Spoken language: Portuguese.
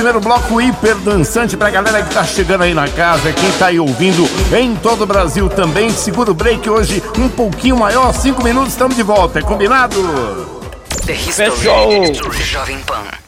primeiro bloco hiper dançante pra galera que tá chegando aí na casa, quem tá aí ouvindo em todo o Brasil também. Segura o break hoje um pouquinho maior, 5 minutos, estamos de volta, é combinado? The History Jovem Pan.